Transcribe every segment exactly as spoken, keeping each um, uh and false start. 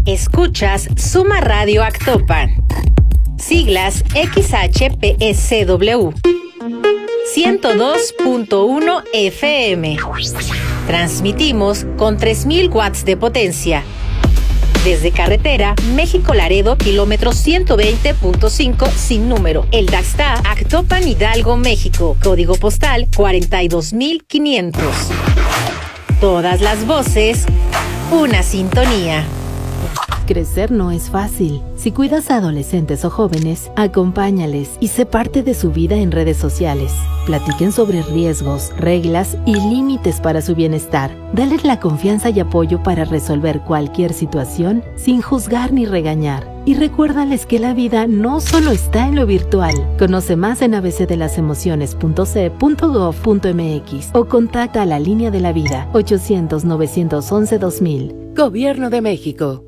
Escuchas Suma Radio Actopan. Siglas X H P S W. ciento dos punto uno F M. Transmitimos con tres mil watts de potencia. Desde carretera México-Laredo, kilómetro ciento veinte punto cinco sin número. El Daxta, Actopan, Hidalgo, México. Código postal cuarenta y dos mil quinientos. Todas las voces, una sintonía. Crecer no es fácil. Si cuidas a adolescentes o jóvenes, acompáñales y sé parte de su vida en redes sociales. Platiquen sobre riesgos, reglas y límites para su bienestar. Dales la confianza y apoyo para resolver cualquier situación sin juzgar ni regañar. Y recuérdales que la vida no solo está en lo virtual. Conoce más en a b c de las emociones punto c e punto gov punto m x o contacta a la Línea de la Vida ochocientos, novecientos once, dos mil. Gobierno de México.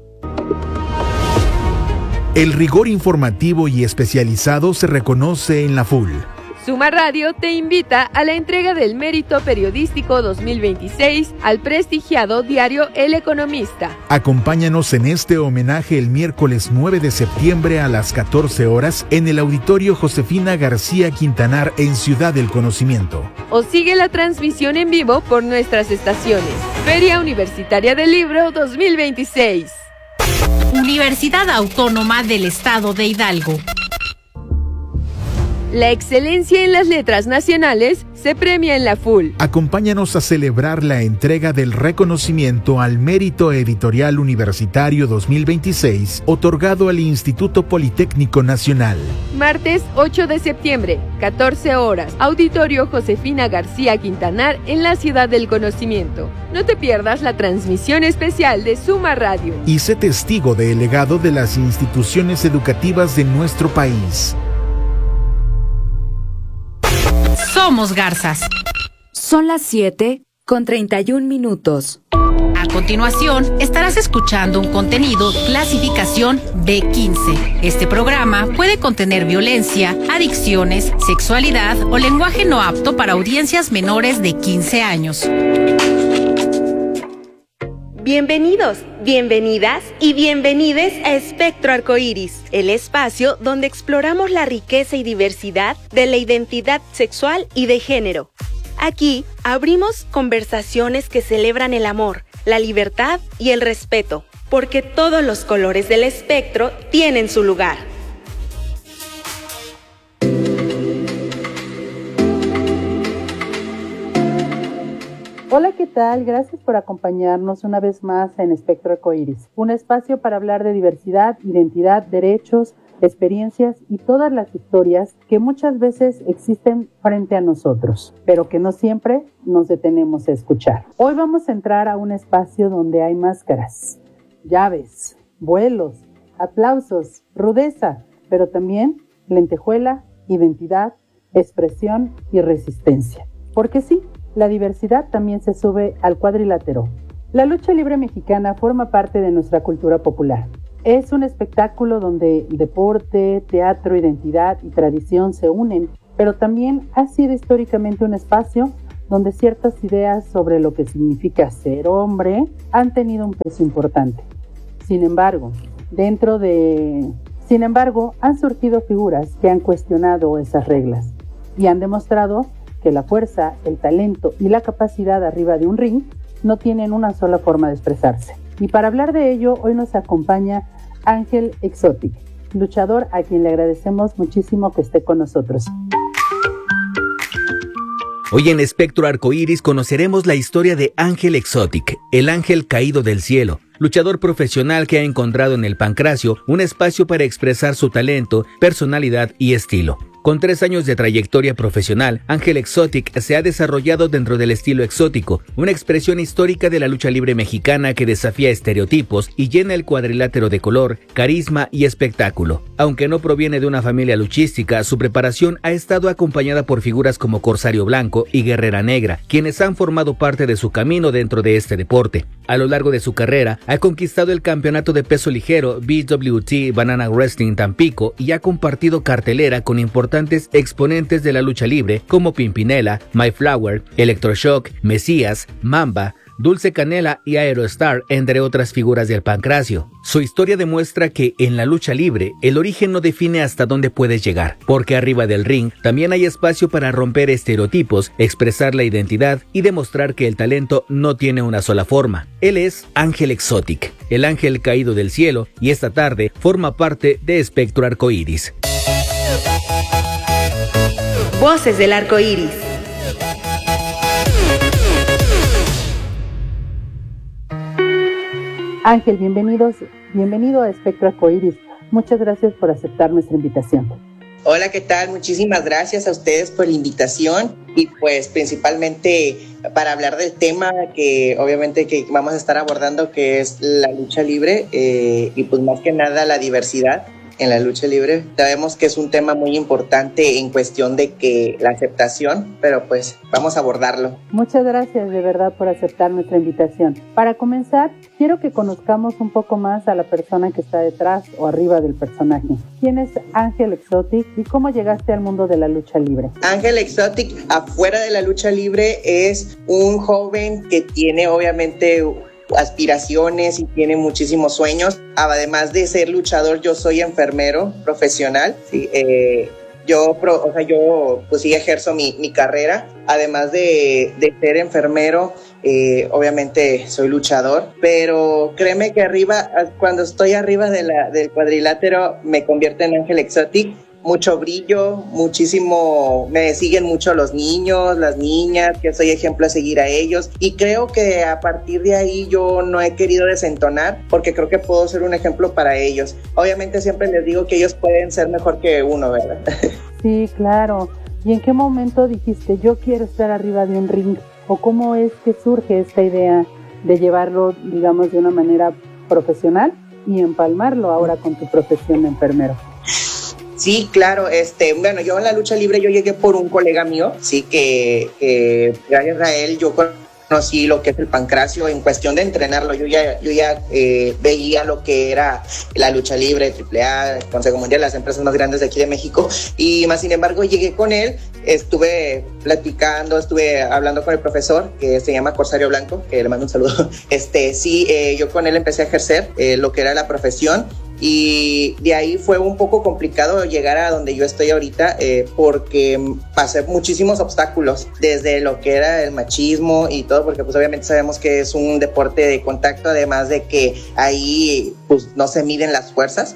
El rigor informativo y especializado se reconoce en la F U L. Suma Radio te invita a la entrega del Mérito Periodístico dos mil veintiséis al prestigiado diario El Economista. Acompáñanos en este homenaje el miércoles nueve de septiembre a las catorce horas en el Auditorio Josefina García Quintanar en Ciudad del Conocimiento. O sigue la transmisión en vivo por nuestras estaciones. Feria Universitaria del Libro dos mil veintiséis. Universidad Autónoma del Estado de Hidalgo. La excelencia en las letras nacionales se premia en la F U L. Acompáñanos a celebrar la entrega del reconocimiento al Mérito Editorial Universitario dos mil veintiséis, otorgado al Instituto Politécnico Nacional. Martes ocho de septiembre, catorce horas, Auditorio Josefina García Quintanar en la Ciudad del Conocimiento. No te pierdas la transmisión especial de Suma Radio. Y sé testigo del legado de las instituciones educativas de nuestro país. Somos Garzas. Son las siete con treinta y un minutos. A continuación, estarás escuchando un contenido clasificación B quince. Este programa puede contener violencia, adicciones, sexualidad o lenguaje no apto para audiencias menores de quince años. Bienvenidos, bienvenidas y bienvenides a Espectro Arcoíris, el espacio donde exploramos la riqueza y diversidad de la identidad sexual y de género. Aquí abrimos conversaciones que celebran el amor, la libertad y el respeto, porque todos los colores del espectro tienen su lugar. Hola, ¿qué tal? Gracias por acompañarnos una vez más en Espectro Arcoíris, un espacio para hablar de diversidad, identidad, derechos, experiencias y todas las historias que muchas veces existen frente a nosotros, pero que no siempre nos detenemos a escuchar. Hoy vamos a entrar a un espacio donde hay máscaras, llaves, vuelos, aplausos, rudeza, pero también lentejuela, identidad, expresión y resistencia. Porque sí, la diversidad también se sube al cuadrilátero. La lucha libre mexicana forma parte de nuestra cultura popular. Es un espectáculo donde deporte, teatro, identidad y tradición se unen, pero también ha sido históricamente un espacio donde ciertas ideas sobre lo que significa ser hombre han tenido un peso importante. Sin embargo, dentro de... Sin embargo, han surgido figuras que han cuestionado esas reglas y han demostrado que la fuerza, el talento y la capacidad arriba de un ring no tienen una sola forma de expresarse. Y para hablar de ello, hoy nos acompaña Ángel Exotic, luchador a quien le agradecemos muchísimo que esté con nosotros. Hoy en Espectro Arcoíris conoceremos la historia de Ángel Exotic, el ángel caído del cielo, luchador profesional que ha encontrado en el Pancracio un espacio para expresar su talento, personalidad y estilo. Con tres años de trayectoria profesional, Ángel Exotic se ha desarrollado dentro del estilo exótico, una expresión histórica de la lucha libre mexicana que desafía estereotipos y llena el cuadrilátero de color, carisma y espectáculo. Aunque no proviene de una familia luchística, su preparación ha estado acompañada por figuras como Corsario Blanco y Guerrera Negra, quienes han formado parte de su camino dentro de este deporte. A lo largo de su carrera, ha conquistado el campeonato de peso ligero B W T Banana Wrestling Tampico y ha compartido cartelera con importantes exponentes de la lucha libre como Pimpinela, My Flower, Electroshock, Mesías, Mamba, Dulce Canela y Aerostar, entre otras figuras del pancracio. Su historia demuestra que en la lucha libre el origen no define hasta dónde puedes llegar, porque arriba del ring también hay espacio para romper estereotipos, expresar la identidad y demostrar que el talento no tiene una sola forma. Él es Ángel Exotic, el ángel caído del cielo, y esta tarde forma parte de Espectro Arcoíris. Voces del Arcoíris. Ángel, bienvenidos, bienvenido a Espectro Arcoíris. Muchas gracias por aceptar nuestra invitación. Hola, ¿qué tal? Muchísimas gracias a ustedes por la invitación y pues principalmente para hablar del tema que obviamente que vamos a estar abordando, que es la lucha libre eh, y pues más que nada la diversidad en la lucha libre. Sabemos que es un tema muy importante en cuestión de que la aceptación, pero pues vamos a abordarlo. Muchas gracias de verdad por aceptar nuestra invitación. Para comenzar, quiero que conozcamos un poco más a la persona que está detrás o arriba del personaje. ¿Quién es Ángel Exotic y cómo llegaste al mundo de la lucha libre? Ángel Exotic, afuera de la lucha libre, es un joven que tiene obviamente aspiraciones y tiene muchísimos sueños. Además de ser luchador, yo soy enfermero profesional, ¿sí? eh, yo, pro, o sea, yo pues sí ejerzo mi, mi carrera. Además de, de ser enfermero, eh, obviamente soy luchador, pero créeme que arriba, cuando estoy arriba de la, del cuadrilátero, me convierto en Ángel Exotic. Mucho brillo, muchísimo, me siguen mucho los niños, las niñas, que soy ejemplo a seguir a ellos, y creo que a partir de ahí yo no he querido desentonar, porque creo que puedo ser un ejemplo para ellos. Obviamente siempre les digo que ellos pueden ser mejor que uno, ¿verdad? Sí, claro. ¿Y en qué momento dijiste, yo quiero estar arriba de un ring? ¿O cómo es que surge esta idea de llevarlo, digamos, de una manera profesional y empalmarlo ahora con tu profesión de enfermero? Sí, claro, este, bueno, yo en la lucha libre yo llegué por un colega mío, sí, que, que gracias a él yo conocí lo que es el pancracio en cuestión de entrenarlo. Yo ya, yo ya eh, veía lo que era la lucha libre, triple A, Consejo Mundial, las empresas más grandes de aquí de México, y más sin embargo llegué con él, estuve platicando, estuve hablando con el profesor que se llama Corsario Blanco, que le mando un saludo. Este, sí, eh, yo con él empecé a ejercer eh, lo que era la profesión. Y de ahí fue un poco complicado llegar a donde yo estoy ahorita eh, porque pasé muchísimos obstáculos, desde lo que era el machismo y todo, porque pues obviamente sabemos que es un deporte de contacto, además de que ahí pues no se miden las fuerzas,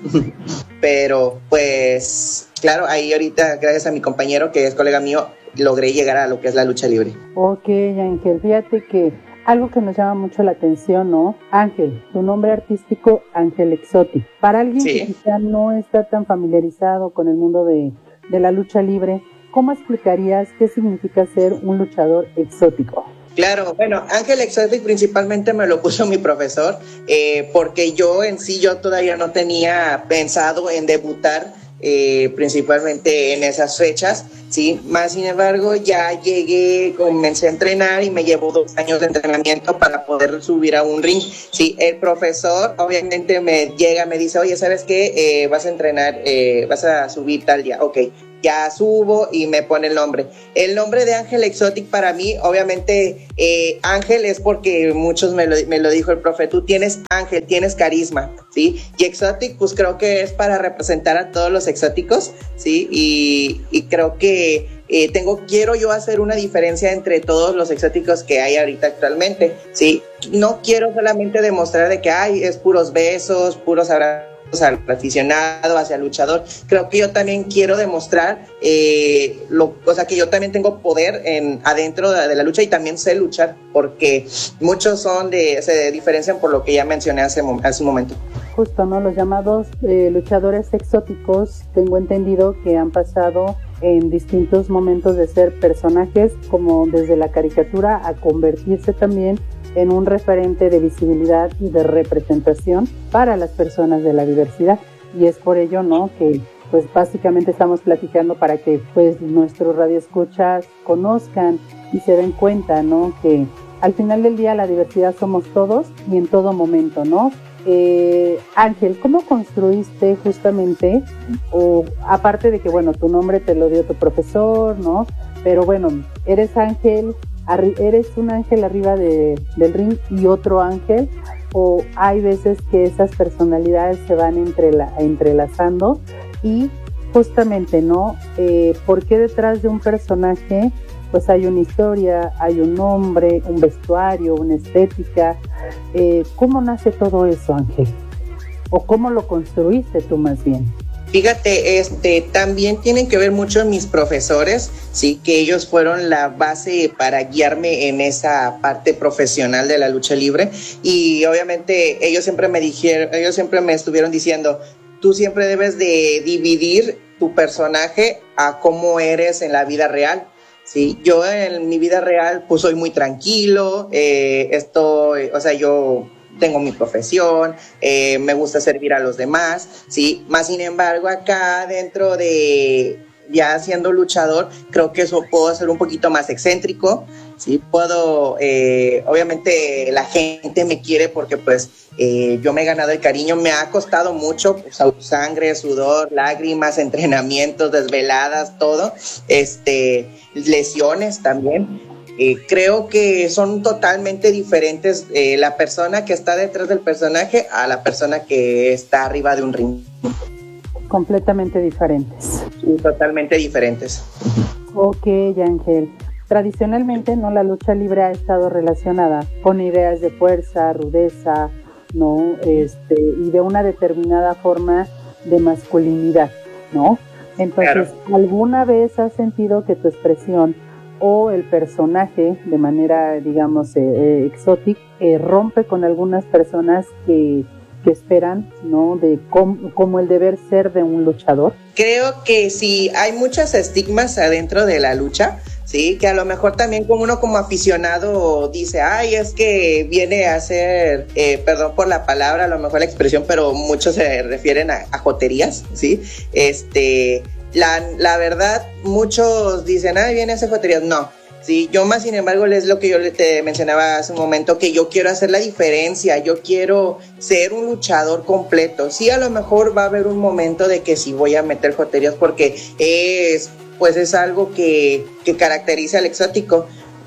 pero pues claro, ahí ahorita gracias a mi compañero que es colega mío logré llegar a lo que es la lucha libre. Ok, Ángel, fíjate que algo que nos llama mucho la atención, ¿no? Ángel, tu nombre artístico, Ángel Exotic. Para alguien sí. que quizá no está tan familiarizado con el mundo de, de la lucha libre, ¿cómo explicarías qué significa ser un luchador exótico? Claro, bueno, Ángel Exotic principalmente me lo puso mi profesor, eh, porque yo en sí, yo todavía no tenía pensado en debutar Eh, principalmente en esas fechas, sí, más sin embargo ya llegué, comencé a entrenar y me llevó dos años de entrenamiento para poder subir a un ring, sí, el profesor obviamente me llega, me dice, oye, ¿sabes qué? Eh, vas a entrenar, eh, vas a subir tal día, ok, ya subo y me pone el nombre. El nombre de Ángel Exotic para mí, obviamente, eh, Ángel es porque muchos me lo, me lo dijo el profe, tú tienes ángel, tienes carisma, ¿sí? Y Exotic, pues creo que es para representar a todos los exóticos, ¿sí? Y, y creo que eh, tengo, quiero yo hacer una diferencia entre todos los exóticos que hay ahorita actualmente, ¿sí? No quiero solamente demostrar de que, ay, es puros besos, puros abrazos al aficionado, hacia el luchador. Creo que yo también quiero demostrar eh, lo, o sea, que yo también tengo poder en, adentro de, de la lucha y también sé luchar, porque muchos son de, se diferencian por lo que ya mencioné hace, hace un momento. Justo, ¿no? Los llamados eh, luchadores exóticos, tengo entendido que han pasado en distintos momentos de ser personajes como desde la caricatura a convertirse también en un referente de visibilidad y de representación para las personas de la diversidad, y es por ello, ¿no?, que pues básicamente estamos platicando para que pues nuestros radioescuchas conozcan y se den cuenta, ¿no?, que al final del día la diversidad somos todos y en todo momento, ¿no? Eh, Ángel, ¿cómo construiste justamente, o aparte de que bueno, tu nombre te lo dio tu profesor, ¿no?, pero bueno, eres Ángel, ¿eres un ángel arriba de, del ring y otro ángel? ¿O hay veces que esas personalidades se van entrela, entrelazando? Y justamente, ¿no? Eh, ¿Por qué detrás de un personaje pues hay una historia, hay un nombre, un vestuario, una estética? Eh, ¿Cómo nace todo eso, Ángel? ¿O cómo lo construiste tú más bien? Fíjate, este, también tienen que ver mucho mis profesores, sí, que ellos fueron la base para guiarme en esa parte profesional de la lucha libre, y obviamente ellos siempre me dijeron, ellos siempre me estuvieron diciendo, tú siempre debes de dividir tu personaje a cómo eres en la vida real. Sí, yo en mi vida real pues soy muy tranquilo, eh, estoy, o sea, yo tengo mi profesión, eh, me gusta servir a los demás, sí, más sin embargo acá dentro de ya siendo luchador, creo que eso puedo ser un poquito más excéntrico, sí, puedo, eh, obviamente la gente me quiere porque pues eh, yo me he ganado el cariño, me ha costado mucho, pues, sangre, sudor, lágrimas, entrenamientos, desveladas, todo, este, lesiones también. Eh, creo que son totalmente diferentes eh, la persona que está detrás del personaje a la persona que está arriba de un ring. Completamente diferentes. Sí, totalmente diferentes. Ok, Ángel. Tradicionalmente, ¿no? La lucha libre ha estado relacionada con ideas de fuerza, rudeza, ¿no? Este, y de una determinada forma de masculinidad, ¿no? Entonces, claro. ¿Alguna vez has sentido que tu expresión o el personaje de manera, digamos, eh, eh, exótica, eh, rompe con algunas personas que, que esperan, ¿no? De cómo, cómo el deber ser de un luchador? Creo que sí, hay muchos estigmas adentro de la lucha, sí, que a lo mejor también como uno como aficionado dice, ay, es que viene a hacer, eh, perdón por la palabra, a lo mejor la expresión, pero muchos se refieren a, a joterías, sí, este... La, la verdad, muchos dicen, ay, viene a hacer joterías. No, sí, yo más sin embargo es lo que yo te mencionaba hace un momento, que yo quiero hacer la diferencia, yo quiero ser un luchador completo. Sí, a lo mejor va a haber un momento de que sí voy a meter joterías porque es, pues es algo que, que caracteriza al exótico,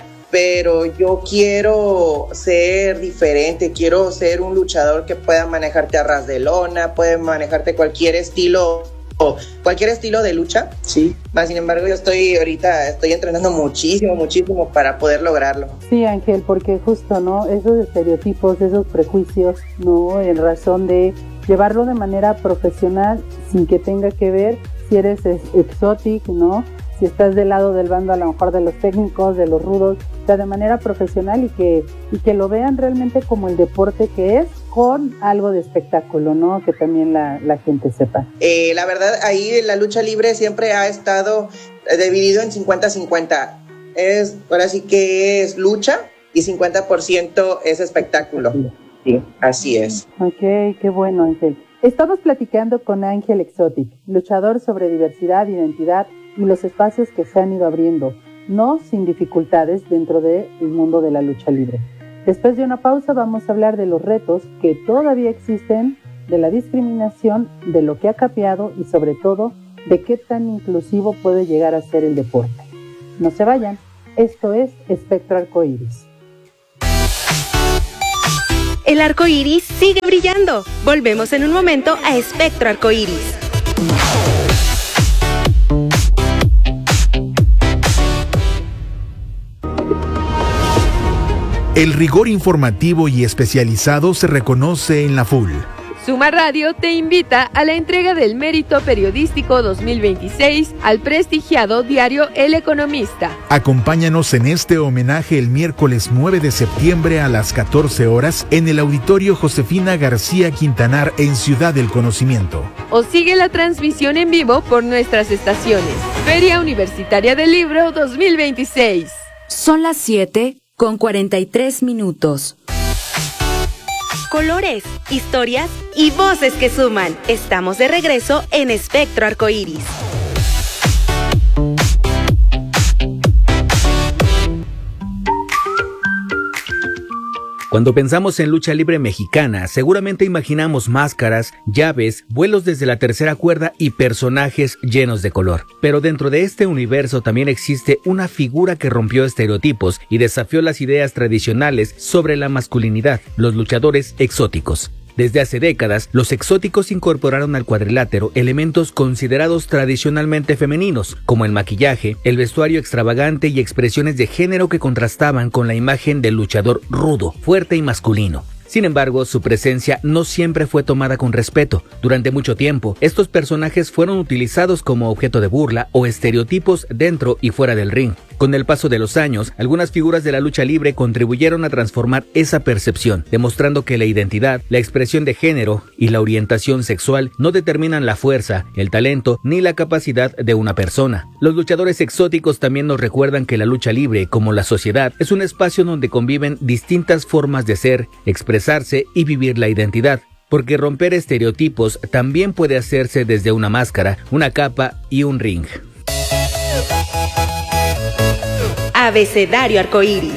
pero yo quiero ser diferente, quiero ser un luchador que pueda manejarte a ras de lona, puede manejarte cualquier estilo o cualquier estilo de lucha, sí. Más sin embargo, yo estoy ahorita, estoy entrenando muchísimo, muchísimo para poder lograrlo. Sí, Ángel, porque justo, ¿no? Esos estereotipos, esos prejuicios, ¿no? En razón de llevarlo de manera profesional sin que tenga que ver si eres exótico, ¿no? Si estás del lado del bando a lo mejor de los técnicos, de los rudos, o sea, de manera profesional y que, y que lo vean realmente como el deporte que es, con algo de espectáculo, ¿no? Que también la, la gente sepa. Eh, la verdad, ahí la lucha libre siempre ha estado dividido en cincuenta cincuenta. Es, ahora sí que es lucha y cincuenta por ciento es espectáculo. Sí, así es. Ok, qué bueno, Ángel. Estamos platicando con Ángel Exotic, luchador sobre diversidad, identidad y los espacios que se han ido abriendo, no sin dificultades dentro del mundo de la lucha libre. Después de una pausa vamos a hablar de los retos que todavía existen, de la discriminación, de lo que ha cambiado y sobre todo de qué tan inclusivo puede llegar a ser el deporte. No se vayan, esto es Espectro Arcoíris. El arco iris sigue brillando. Volvemos en un momento a Espectro Arcoíris. El rigor informativo y especializado se reconoce en la F U L. Suma Radio te invita a la entrega del Mérito Periodístico dos mil veintiséis al prestigiado diario El Economista. Acompáñanos en este homenaje el miércoles nueve de septiembre a las catorce horas en el Auditorio Josefina García Quintanar en Ciudad del Conocimiento. O sigue la transmisión en vivo por nuestras estaciones. Feria Universitaria del Libro dos mil veintiséis. Son las siete con cuarenta y tres minutos. Colores, historias y voces que suman. Estamos de regreso en Espectro Arcoíris. Cuando pensamos en lucha libre mexicana, seguramente imaginamos máscaras, llaves, vuelos desde la tercera cuerda y personajes llenos de color. Pero dentro de este universo también existe una figura que rompió estereotipos y desafió las ideas tradicionales sobre la masculinidad: los luchadores exóticos. Desde hace décadas, los exóticos incorporaron al cuadrilátero elementos considerados tradicionalmente femeninos, como el maquillaje, el vestuario extravagante y expresiones de género que contrastaban con la imagen del luchador rudo, fuerte y masculino. Sin embargo, su presencia no siempre fue tomada con respeto. Durante mucho tiempo, estos personajes fueron utilizados como objeto de burla o estereotipos dentro y fuera del ring. Con el paso de los años, algunas figuras de la lucha libre contribuyeron a transformar esa percepción, demostrando que la identidad, la expresión de género y la orientación sexual no determinan la fuerza, el talento ni la capacidad de una persona. Los luchadores exóticos también nos recuerdan que la lucha libre, como la sociedad, es un espacio donde conviven distintas formas de ser, expresarse y vivir la identidad. Porque romper estereotipos también puede hacerse desde una máscara, una capa y un ring. Abecedario Arcoíris.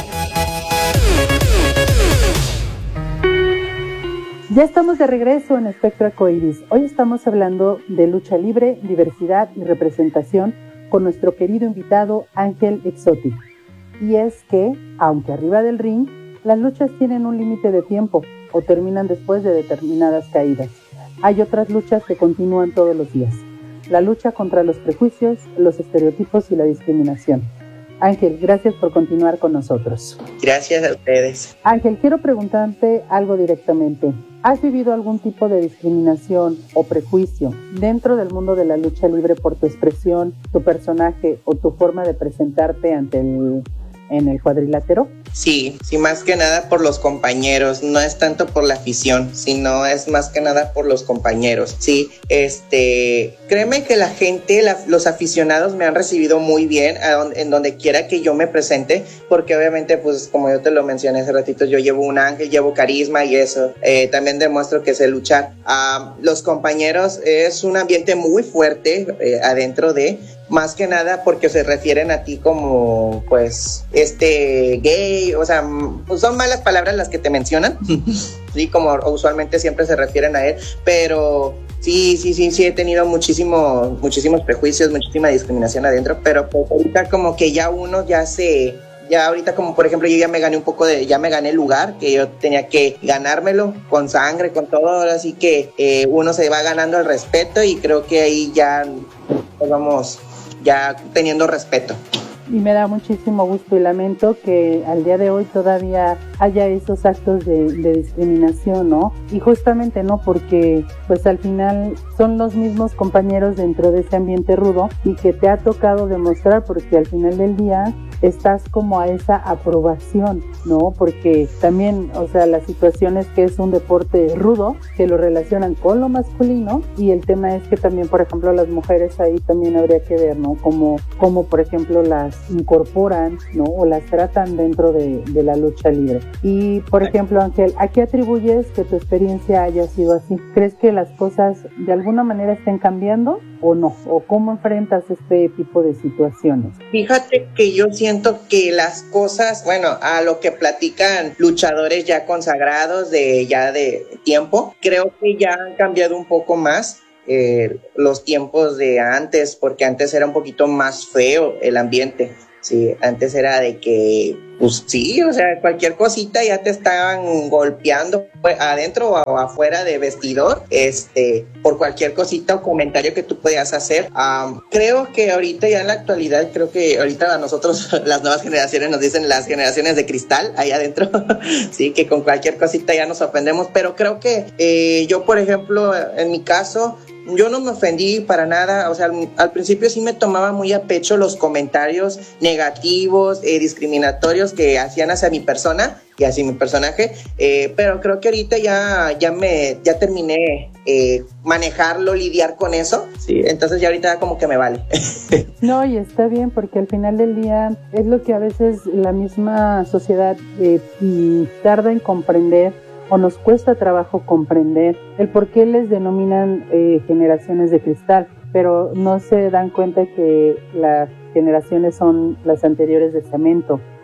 Ya estamos de regreso en Espectro Arcoíris. Hoy estamos hablando de lucha libre, diversidad y representación con nuestro querido invitado Ángel Exotic. Y es que, aunque arriba del ring, las luchas tienen un límite de tiempo o terminan después de determinadas caídas. Hay otras luchas que continúan todos los días. La lucha contra los prejuicios, los estereotipos y la discriminación. Ángel, gracias por continuar con nosotros. Gracias a ustedes. Ángel, quiero preguntarte algo directamente. ¿Has vivido algún tipo de discriminación o prejuicio dentro del mundo de la lucha libre por tu expresión, tu personaje o tu forma de presentarte ante el, en el cuadrilátero? Sí, sí, más que nada por los compañeros, no es tanto por la afición, sino es más que nada por los compañeros, sí, este, créeme que la gente, la, los aficionados me han recibido muy bien a donde, en donde quiera que yo me presente, porque obviamente, pues, como yo te lo mencioné hace ratito, yo llevo un ángel, llevo carisma y eso, eh, también demuestro que sé luchar. Uh, los compañeros, es un ambiente muy fuerte eh, adentro de, más que nada porque se refieren a ti como, pues, este, gay, o sea, pues son malas palabras las que te mencionan, sí, como usualmente siempre se refieren a él, pero sí, sí, sí, sí he tenido muchísimo, muchísimos prejuicios, muchísima discriminación adentro, pero pues ahorita como que ya uno ya se... Ya ahorita, como por ejemplo, yo ya me gané un poco de, ya me gané el lugar, que yo tenía que ganármelo con sangre, con todo, así que eh, uno se va ganando el respeto y creo que ahí ya pues vamos ya teniendo respeto. Y me da muchísimo gusto y lamento que al día de hoy todavía haya esos actos de, de discriminación, ¿no? Y justamente no, porque pues al final son los mismos compañeros dentro de ese ambiente rudo y que te ha tocado demostrar, porque al final del día estás como a esa aprobación, ¿no? Porque también, o sea, la situación es que es un deporte rudo, que lo relacionan con lo masculino, y el tema es que también, por ejemplo, las mujeres ahí también habría que ver, ¿no? Como, como por ejemplo, las incorporan, ¿no? O las tratan dentro de, de la lucha libre. Y, por ejemplo, Ángel, ¿a qué atribuyes que tu experiencia haya sido así? ¿Crees que las cosas de alguna manera estén cambiando o no? ¿O cómo enfrentas este tipo de situaciones? Fíjate que yo siento que las cosas, bueno, a lo que platican luchadores ya consagrados de ya de tiempo, creo que ya han cambiado un poco más. Eh, los tiempos de antes, porque antes era un poquito más feo el ambiente, sí, antes era de que, pues sí, o sea, cualquier cosita ya te estaban golpeando adentro o afuera de vestidor, este, por cualquier cosita o comentario que tú podías hacer. Um, creo que ahorita ya en la actualidad, creo que ahorita a nosotros, las nuevas generaciones nos dicen las generaciones de cristal ahí adentro, sí, que con cualquier cosita ya nos ofendemos, pero creo que eh, yo, por ejemplo, en mi caso, yo no me ofendí para nada, o sea, al, al principio sí me tomaba muy a pecho los comentarios negativos, eh, discriminatorios que hacían hacia mi persona y hacia mi personaje, eh, pero creo que ahorita ya, ya me, ya terminé eh, manejarlo, lidiar con eso, sí, entonces ya ahorita como que me vale. No, y está bien, porque al final del día es lo que a veces la misma sociedad eh, tarda en comprender, o nos cuesta trabajo comprender el por qué les denominan eh, generaciones de cristal, pero no se dan cuenta que las generaciones son las anteriores de cemento,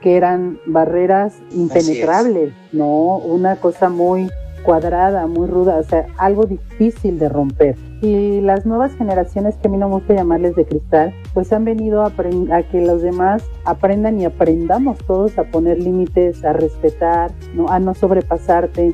que eran barreras impenetrables, ¿no? Una cosa muy cuadrada, muy ruda, o sea, algo difícil de romper. Y las nuevas generaciones, que a mí no me gusta llamarles de cristal, pues han venido a, a que los demás aprendan y aprendamos todos a poner límites, a respetar, ¿no? A no sobrepasarte.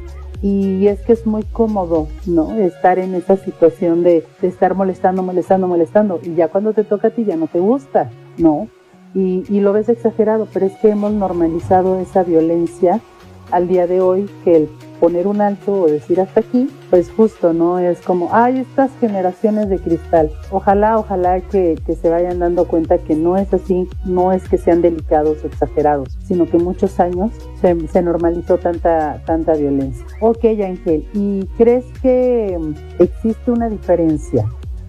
Y es que es muy cómodo, ¿no? Estar en esa situación de, de estar molestando, molestando, molestando. Y ya cuando te toca a ti ya no te gusta, ¿no? Y, y lo ves exagerado, pero es que hemos normalizado esa violencia al día de hoy, que el poner un alto o decir hasta aquí, pues justo, ¿no? Es como, ay, estas generaciones de cristal. Ojalá, ojalá que, que se vayan dando cuenta que no es así, no es que sean delicados o exagerados, sino que muchos años se, se normalizó tanta, tanta violencia. Ok, Ángel, ¿y crees que existe una diferencia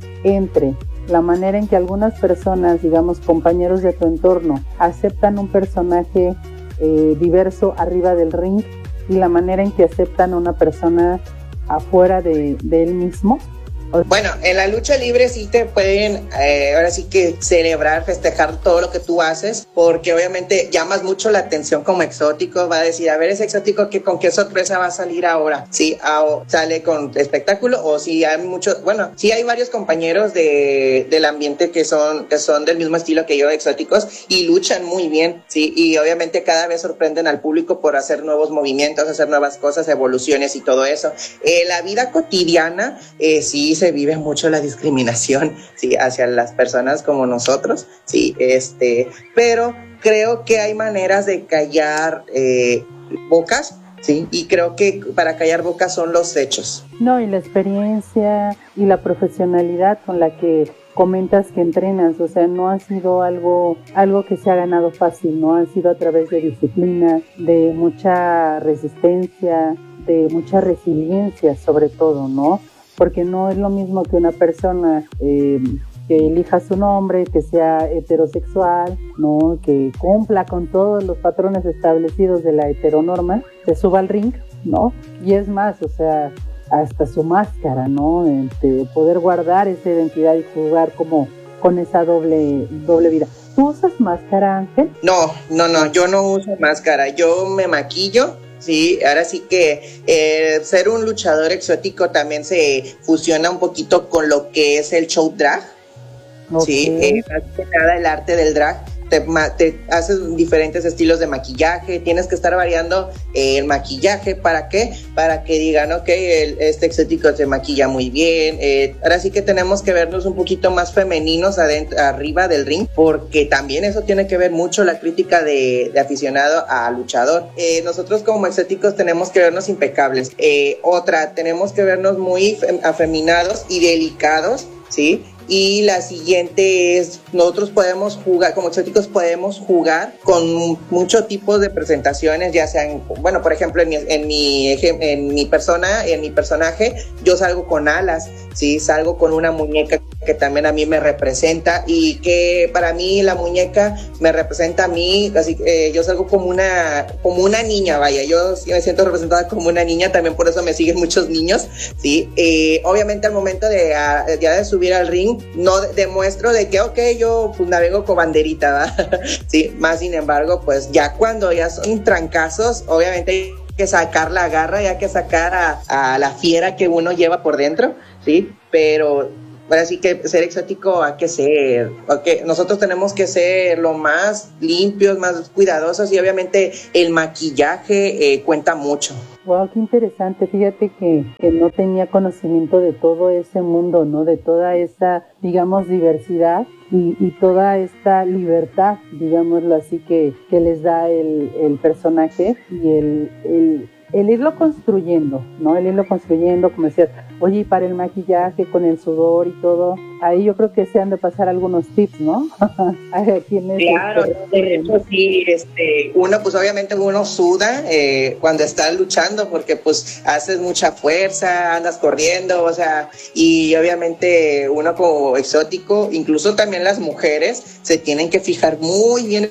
entre la manera en que algunas personas, digamos, compañeros de tu entorno, aceptan un personaje eh, diverso arriba del ring y la manera en que aceptan a una persona afuera de, de él mismo? Bueno, en la lucha libre sí te pueden, eh, ahora sí que celebrar, festejar todo lo que tú haces, porque obviamente llamas mucho la atención como exótico. Va a decir, a ver, ese exótico, que ¿con qué sorpresa va a salir ahora? Sí, ah, o sale con espectáculo, o si hay muchos, bueno, sí hay varios compañeros de, del ambiente que son, que son del mismo estilo que yo, exóticos, y luchan muy bien, sí, y obviamente cada vez sorprenden al público por hacer nuevos movimientos, hacer nuevas cosas, evoluciones y todo eso. Eh, la vida cotidiana, eh, sí, se vive mucho la discriminación, sí, hacia las personas como nosotros, sí, este, pero creo que hay maneras de callar eh, bocas, sí, y creo que para callar bocas son los hechos. No, y la experiencia y la profesionalidad con la que comentas que entrenas, o sea, no ha sido algo, algo que se ha ganado fácil, no ha sido a través de disciplina, de mucha resistencia, de mucha resiliencia sobre todo, ¿no? Porque no es lo mismo que una persona eh, que elija su nombre, que sea heterosexual, ¿no? Que cumpla con todos los patrones establecidos de la heteronorma, se suba al ring, ¿no? Y es más, o sea, hasta su máscara, ¿no? Este, poder guardar esa identidad y jugar como con esa doble, doble vida. ¿Tú usas máscara, Ángel? No, no, no, yo no uso máscara, yo me maquillo. Sí, ahora sí que eh, ser un luchador exótico también se fusiona un poquito con lo que es el show drag. Okay. Sí, eh, más que nada el arte del drag. Te, te haces diferentes estilos de maquillaje, tienes que estar variando eh, el maquillaje. ¿Para qué? Para que digan, ok, el, este exótico se maquilla muy bien. Eh, ahora sí que tenemos que vernos un poquito más femeninos adentro, arriba del ring, porque también eso tiene que ver mucho la crítica de, de aficionado a luchador. Eh, nosotros como exóticos tenemos que vernos impecables. Eh, otra, tenemos que vernos muy fem- afeminados y delicados, ¿sí? Y la siguiente es, nosotros podemos jugar, como exóticos podemos jugar con muchos tipos de presentaciones, ya sean, bueno, por ejemplo, en mi, en mi, en mi persona, en mi personaje, yo salgo con alas, sí, salgo con una muñeca que también a mí me representa, y que para mí la muñeca me representa a mí, así que eh, yo salgo como una, como una niña, vaya, yo sí me siento representada como una niña, también por eso me siguen muchos niños, sí, eh, obviamente al momento de, a, ya de subir al ring, no demuestro de que, ok, yo pues navego con banderita, ¿verdad? Sí, más sin embargo, pues ya cuando ya son trancazos, obviamente hay que sacar la garra, y hay que sacar a, a la fiera que uno lleva por dentro, sí, pero ahora sí que ser exótico hay que ser, okay, nosotros tenemos que ser lo más limpios, más cuidadosos, y obviamente el maquillaje eh, cuenta mucho. Wow, qué interesante. Fíjate que, que no tenía conocimiento de todo ese mundo, ¿no? De toda esa, digamos, diversidad y, y toda esta libertad, digámoslo así, que, que les da el, el personaje y el, el, el irlo construyendo, ¿no? El irlo construyendo, como decías, oye, y para el maquillaje con el sudor y todo, ahí yo creo que se han de pasar algunos tips, ¿no? A quienes claro, de hecho sí, este, uno pues obviamente uno suda eh, cuando estás luchando, porque pues haces mucha fuerza, andas corriendo, o sea, y obviamente uno como exótico, incluso también las mujeres se tienen que fijar muy bien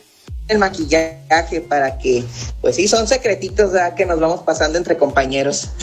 el maquillaje para que, pues sí, son secretitos, ¿verdad?, que nos vamos pasando entre compañeros.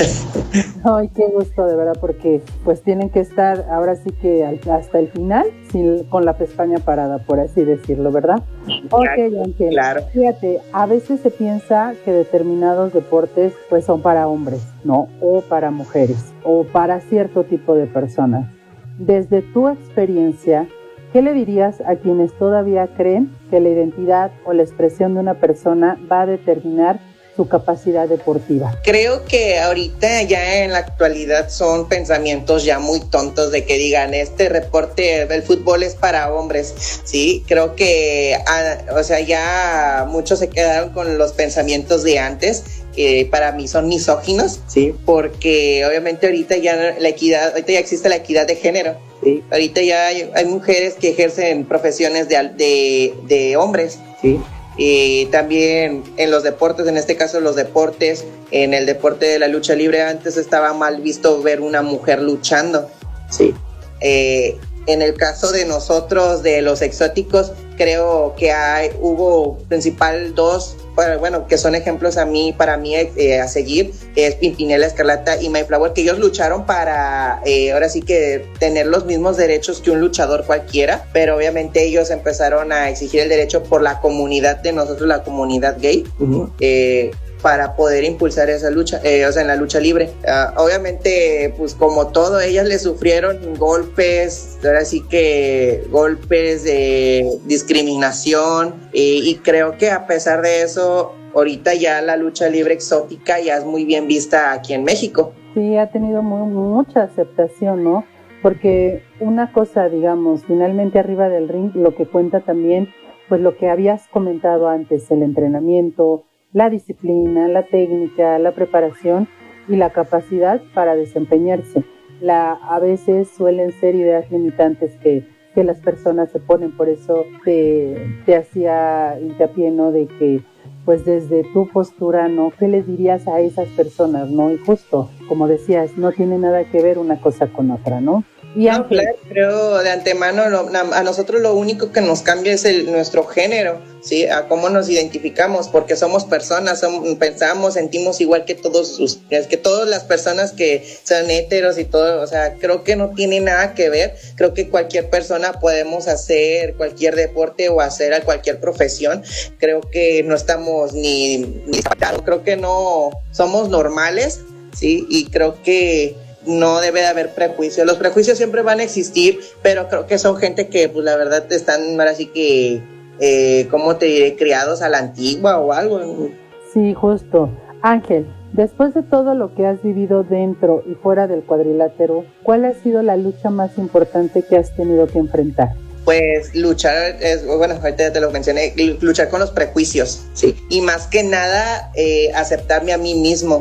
Ay, qué gusto, de verdad, porque pues tienen que estar ahora sí que hasta el final sin, con la pestaña parada, por así decirlo, ¿verdad? Ok, Ángel, claro. Fíjate, a veces se piensa que determinados deportes pues son para hombres, ¿no? O para mujeres, o para cierto tipo de personas. Desde tu experiencia, ¿qué le dirías a quienes todavía creen que la identidad o la expresión de una persona va a determinar su capacidad deportiva? Creo que ahorita ya en la actualidad son pensamientos ya muy tontos de que digan este reporte del fútbol es para hombres, sí, creo que ah, o sea ya muchos se quedaron con los pensamientos de antes, que para mí son misóginos, sí, porque obviamente ahorita ya la equidad, ahorita ya existe la equidad de género, sí, ahorita ya hay, hay mujeres que ejercen profesiones de, de, de hombres, sí. Y también en los deportes, en este caso los deportes, en el deporte de la lucha libre antes estaba mal visto ver una mujer luchando, sí. Eh, en el caso de nosotros, de los exóticos, creo que hay, hubo principal dos, bueno, que son ejemplos a mí, para mí eh, a seguir, es Pimpinela Escarlata y Mayflower, que ellos lucharon para, eh, ahora sí que tener los mismos derechos que un luchador cualquiera, pero obviamente ellos empezaron a exigir el derecho por la comunidad de nosotros, la comunidad gay, uh-huh. eh, para poder impulsar esa lucha, eh, o sea, en la lucha libre. Uh, obviamente, pues como todo, ellas le sufrieron golpes, ahora sí que golpes de discriminación, y, y creo que a pesar de eso, ahorita ya la lucha libre exótica ya es muy bien vista aquí en México. Sí, ha tenido muy, mucha aceptación, ¿no? Porque una cosa, digamos, finalmente arriba del ring, lo que cuenta también, pues lo que habías comentado antes, el entrenamiento, la disciplina, la técnica, la preparación y la capacidad para desempeñarse. La, a veces suelen ser ideas limitantes que, que las personas se ponen, por eso te, te hacía hincapié, ¿no? De que, pues desde tu postura, ¿no? ¿Qué les dirías a esas personas, no? Y justo, como decías, no tiene nada que ver una cosa con otra, ¿no? Y no, claro, creo de antemano lo, a nosotros lo único que nos cambia es el, nuestro género, ¿sí? A cómo nos identificamos, porque somos personas, somos, pensamos, sentimos igual que todos, es que todas las personas que son heteros y todo, o sea, creo que no tiene nada que ver, creo que cualquier persona podemos hacer cualquier deporte o hacer cualquier profesión, creo que no estamos ni, ni creo que no, somos normales, ¿sí? Y creo que no debe de haber prejuicios. Los prejuicios siempre van a existir, pero creo que son gente que, pues la verdad, están ahora sí que, eh, ¿cómo te diré? Criados a la antigua o algo. Sí, justo. Ángel, después de todo lo que has vivido dentro y fuera del cuadrilátero, ¿cuál ha sido la lucha más importante que has tenido que enfrentar? Pues luchar, es, bueno, ahorita ya te lo mencioné, luchar con los prejuicios, sí. Y más que nada, eh, aceptarme a mí mismo,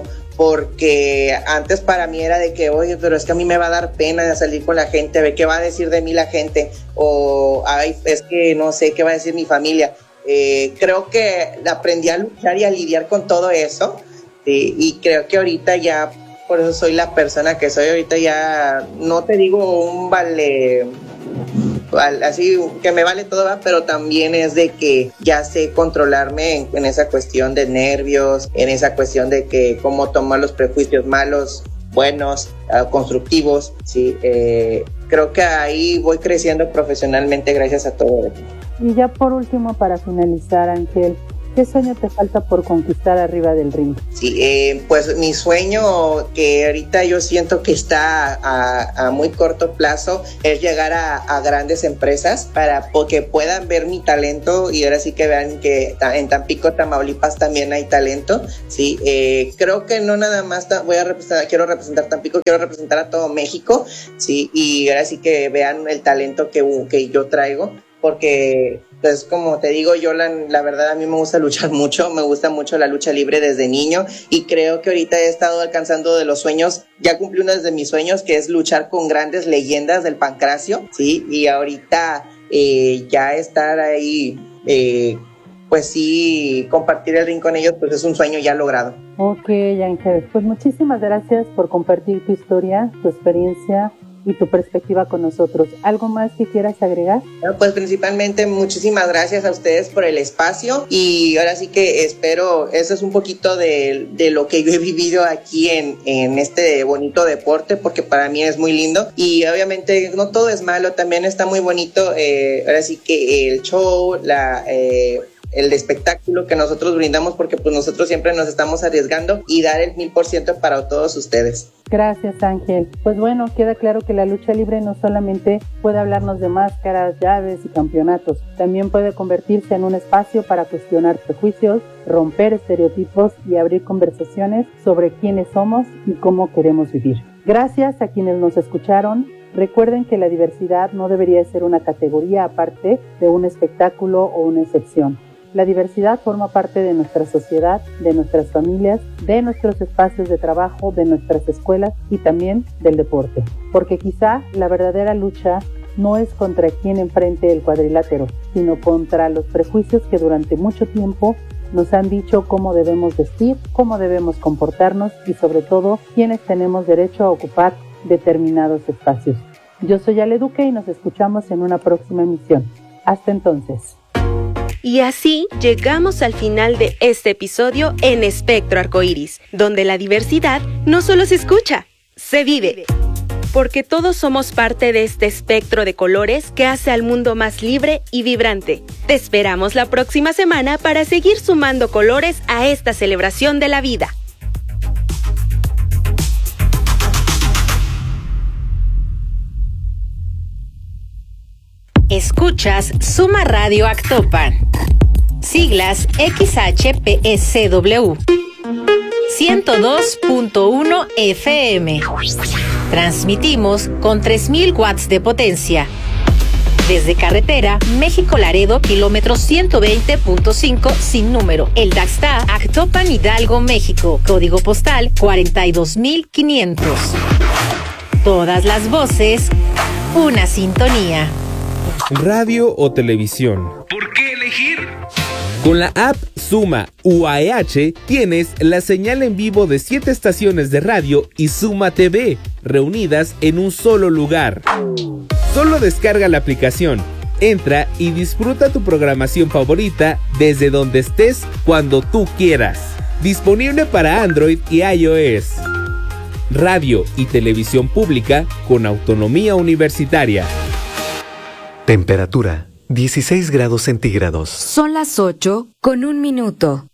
porque antes para mí era de que, oye, pero es que a mí me va a dar pena de salir con la gente, a ver qué va a decir de mí la gente, o, ay, es que no sé qué va a decir mi familia. Eh, creo que aprendí a luchar y a lidiar con todo eso, sí, y creo que ahorita ya, por eso soy la persona que soy, ahorita ya, no te digo un vale... así que me vale todo, ¿va? Pero también es de que ya sé controlarme en, en esa cuestión de nervios, en esa cuestión de que cómo tomar los prejuicios malos, buenos, uh, constructivos, sí, eh, creo que ahí voy creciendo profesionalmente gracias a todo. Y ya por último, para finalizar, Ángel, ¿qué sueño te falta por conquistar arriba del ring? Sí, eh, pues mi sueño, que ahorita yo siento que está a, a muy corto plazo, es llegar a, a grandes empresas para que puedan ver mi talento y ahora sí que vean que en Tampico, Tamaulipas también hay talento. Sí, eh, creo que no nada más voy a representar, quiero representar Tampico, quiero representar a todo México, sí, y ahora sí que vean el talento que, que yo traigo. Porque, pues como te digo, yo la, la verdad a mí me gusta luchar mucho, me gusta mucho la lucha libre desde niño y creo que ahorita he estado alcanzando de los sueños, ya cumplí uno de mis sueños, que es luchar con grandes leyendas del pancracio, ¿sí? Y ahorita eh, ya estar ahí, eh, pues sí, compartir el ring con ellos, pues es un sueño ya logrado. Ok, Ángel, pues muchísimas gracias por compartir tu historia, tu experiencia y tu perspectiva con nosotros. ¿Algo más que quieras agregar? Pues principalmente muchísimas gracias a ustedes por el espacio y ahora sí que espero, eso es un poquito de, de lo que yo he vivido aquí en, en este bonito deporte, porque para mí es muy lindo y obviamente no todo es malo, también está muy bonito, eh, ahora sí que el show, la... Eh, el espectáculo que nosotros brindamos, porque pues nosotros siempre nos estamos arriesgando y dar el mil por ciento para todos ustedes. Gracias, Ángel. Pues bueno, queda claro que la lucha libre no solamente puede hablarnos de máscaras, llaves y campeonatos, también puede convertirse en un espacio para cuestionar prejuicios, romper estereotipos y abrir conversaciones sobre quiénes somos y cómo queremos vivir. Gracias a quienes nos escucharon. Recuerden que la diversidad no debería ser una categoría aparte de un espectáculo o una excepción. La diversidad forma parte de nuestra sociedad, de nuestras familias, de nuestros espacios de trabajo, de nuestras escuelas y también del deporte. Porque quizá la verdadera lucha no es contra quien enfrente el cuadrilátero, sino contra los prejuicios que durante mucho tiempo nos han dicho cómo debemos vestir, cómo debemos comportarnos y sobre todo quiénes tenemos derecho a ocupar determinados espacios. Yo soy Ale Duque y nos escuchamos en una próxima emisión. Hasta entonces. Y así llegamos al final de este episodio en Espectro Arcoíris, donde la diversidad no solo se escucha, se vive. Porque todos somos parte de este espectro de colores que hace al mundo más libre y vibrante. Te esperamos la próxima semana para seguir sumando colores a esta celebración de la vida. Escuchas Suma Radio Actopan. Siglas X H P S W. ciento dos punto uno F M. Transmitimos con tres mil watts de potencia. Desde carretera México-Laredo, kilómetro ciento veinte punto cinco sin número. El Daxta, Actopan, Hidalgo, México. Código postal cuarenta y dos mil quinientos. Todas las voces, una sintonía. Radio o televisión. ¿Por qué elegir? Con la app Suma U A E H tienes la señal en vivo de siete estaciones de radio y Suma T V, reunidas en un solo lugar. Solo descarga la aplicación, entra y disfruta tu programación favorita desde donde estés cuando tú quieras. Disponible para Android y iOS. Radio y televisión pública con autonomía universitaria. Temperatura dieciséis grados centígrados. Son las ocho con un minuto.